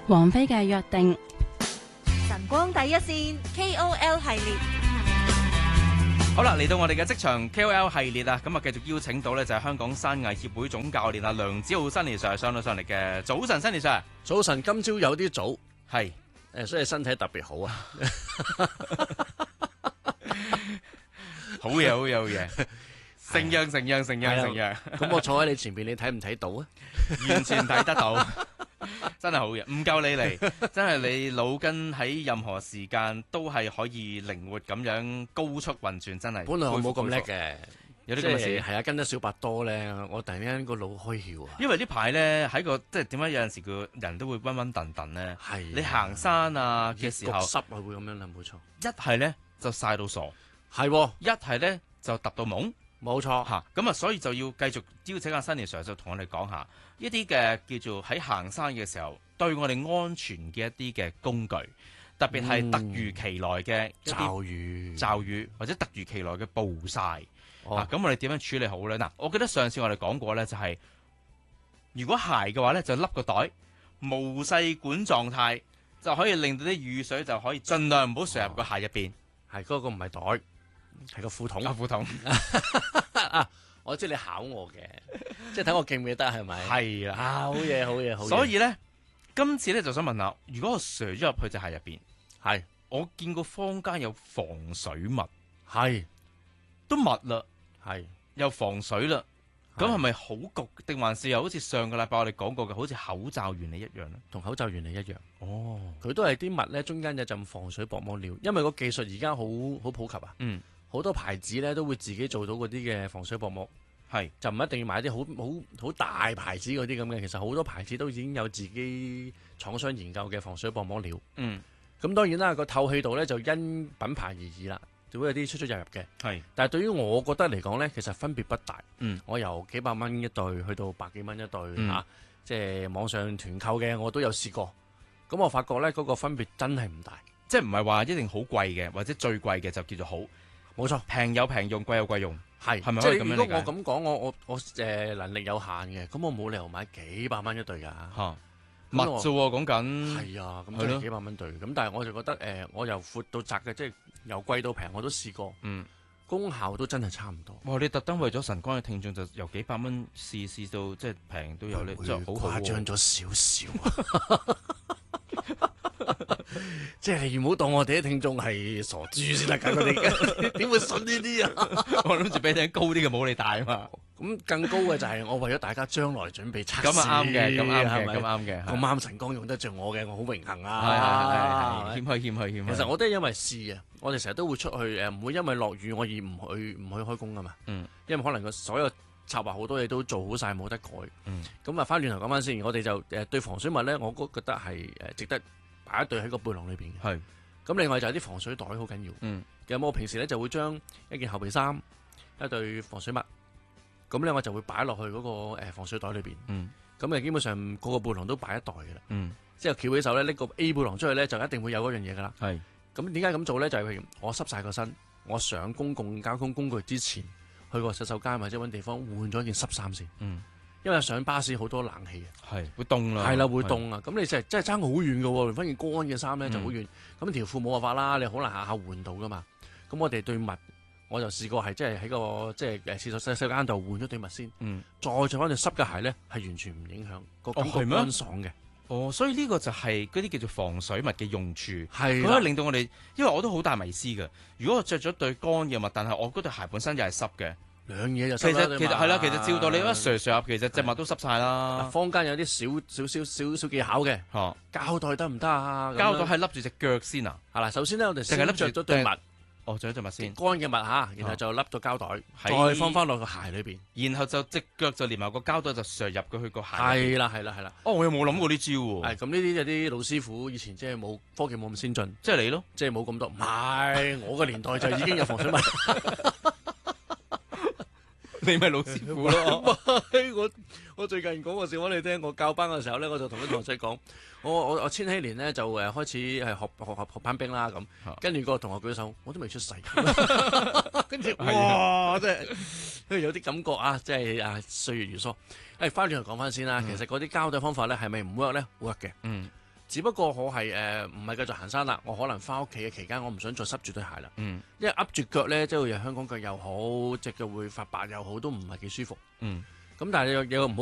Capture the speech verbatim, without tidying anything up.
王菲嘅約定。 晨光第一線 K O L 系列。 好啦，嚟到我哋嘅職場 K O L 系列啊，咁啊繼續邀請到呢就係香港山藝協會總教練啊梁子浩 Sunny Sir 上到上嚟嘅。早晨 Sunny Sir。 早晨，今朝有啲早， 係誒，所以身體特別好啊。 好嘢，好嘢，好嘢。承讓，承讓，承讓，承讓。 咁我坐喺你前邊，你睇唔睇到啊？ 完全睇得到，真係好嘢。唔夠你嚟，真係你腦筋喺任何時間都係可以靈活咁樣高速運轉，真係。 本來我冇咁叻嘅， 有啲咁嘅事。 係啊，跟得小白多咧，我突然間個腦開竅啊。 因為呢排咧喺個即係點解有陣時個人都會暈暈頓頓咧？ 係你行山啊嘅時候， 濕啊會咁樣啦，冇錯。 一係咧就曬到傻， 係一係咧就揼到懵。 冇錯嚇，咁啊，所以就要繼續邀請阿 Sunny Sir 就同我哋講下一啲嘅叫做喺行山嘅時候對我哋安全嘅一啲嘅工具，特別係突如其來嘅驟雨、 驟雨或者突如其來嘅暴曬。 哦、 啊，咁我哋點樣處理好咧？嗱，我記得上次我哋講過咧，就係、是、如果鞋嘅話咧，就笠個袋，無細管狀態就可以令到啲雨水就可以盡量唔好射入個鞋入邊。 係嗰、那個唔係袋。係個褲筒啊，褲筒啊！我知你考我嘅，即係睇我記唔記得係咪？ 係啦， 啊，好嘢，好嘢，好嘢。 所以咧，今次咧就想問下，如果我射咗入去隻鞋入邊， 係我見過坊間有防水襪， 係都密啦， 係又防水啦，咁係咪好焗？定還是又好似上個禮拜我哋講過嘅，好似口罩原理一樣咧？ 同口罩原理一樣。 哦， 佢都係啲襪咧，中間有陣防水薄膜料，因為個技術而家好好普及啊。 嗯。 好多牌子咧都會自己做到嗰啲嘅防水薄膜， 係就唔一定要買啲好好好大牌子嗰啲咁嘅。其實好多牌子都已經有自己廠商研究嘅防水薄膜料。 嗯， 咁當然啦，個透氣度咧就因品牌而異啦，就會有啲出出入入嘅。 係， 但係對於我覺得嚟講咧，其實分別不大。 嗯， 我由幾百蚊一對去到百幾蚊一對嚇、 嗯啊，即係網上團購嘅我都有試過。咁我發覺咧嗰個分別真係唔大， 即係唔係話一定好貴嘅，或者最貴嘅就叫做好。 冇錯， 平有平用，貴有貴用， 係係咪即係可以咁樣理解？ 如果我咁講，我我我誒、呃、能力有限嘅，咁我冇理由買幾百蚊一對㗎嚇，密啫喎，講緊係啊，咁真係幾百蚊對。咁但係我就覺得誒、呃，我由闊到窄嘅，即係由貴到平，我都試過。 嗯， 功效都真係差唔多。 哇！你特登為咗晨光嘅聽眾，就由幾百蚊試試到即係平都有咧，即係好好誇張咗少少啊！即係你唔好當我哋啲聽眾係傻豬先得㗎，我哋點會信呢啲啊？ 我諗住俾頂高啲嘅帽你戴啊嘛。 咁更高嘅就係我為咗大家將來準備測試。 咁啊啱嘅，咁啱嘅， 係咪咁啱嘅。 咁啱晨光用得着我嘅，我好榮幸啊！ 係係係係，謙虛謙虛謙虛。 其實我都係因為試啊，我哋成日都會出去誒，唔會因為落雨我而唔去唔去開工㗎嘛。 嗯。因為可能個所有策劃好多嘢都做好晒，冇得改。 嗯。 咁啊，翻轉頭講翻先，我哋就誒對防水襪咧，我覺覺得係誒值得擺一對喺個背囊裏邊嘅。 係。咁另外就係啲防水袋好緊要。 嗯。 咁我平時咧就會將一件後備衫、一對防水襪，咁咧我就會擺落去嗰個誒防水袋裏邊。 嗯。 咁啊，基本上個個背囊都擺一袋嘅啦。 嗯。 之後翹起手咧，拎個 A 背囊出去咧，就一定會有嗰樣嘢噶啦。 係。咁點解咁做咧？就係譬如我濕晒個身，我上公共交通工具之前，去個洗手間或者揾地方換咗件濕衫先。 嗯。 因為上巴士好多冷氣啊， 係會凍啦， 係啦會凍啊，咁你就真係爭好遠嘅喎，反而乾嘅衫咧就好遠，咁、嗯、條褲冇辦法啦，你好難下下換到噶嘛。咁我哋對襪，我就試過係即係喺個即係誒廁所洗手間度換咗對襪先，嗯、再着翻對濕嘅鞋咧，係完全唔影響個感覺乾爽嘅。 哦，所以呢個就係嗰啲叫做防水襪嘅用處， 係佢可以令到我哋，因為我都好大迷思嘅。如果我着咗對乾嘅襪，但係我嗰對鞋本身又係濕嘅。 兩嘢就其實其實係啦，其實照到你一瀡瀡入，其實隻襪都濕晒啦。 坊間有啲少少少少少技巧嘅， 嚇膠袋得唔得啊？ 膠袋係笠住隻腳先啊！ 係啦，首先咧我哋淨係笠着咗對襪， 哦，着咗對襪先， 乾嘅襪嚇，然後就笠咗膠袋，再放翻落個鞋裏邊， 然後就隻腳就連埋個膠袋就瀡入過去個鞋。 係啦係啦係啦。 哦，我又冇諗過呢招喎。 係咁呢啲有啲老師傅以前即係冇科技冇咁先進， 即係你咯， 即係冇咁多。唔係我個年代就已經有防水襪。 你咪老師傅咯！ 我我最近講個笑話你聽，我教班嘅時候咧，我就同啲同學仔講，我我我千禧年咧就誒開始係學學學學攀冰啦咁，跟住個同學舉手，我都未出世，跟住哇真係，有啲感覺啊，即係啊歲月如梭。誒翻轉頭講翻先啦，其實嗰啲膠袋方法咧係咪唔 work 咧？work 嘅，嗯， 只不過我係誒唔係繼續行山啦，我可能翻屋企嘅期間，我唔想再濕住對鞋啦。 嗯因為噏住腳咧，即係會有香港腳又好，隻腳會發白又好，都唔係幾舒服。 嗯。 咁但係有有個唔好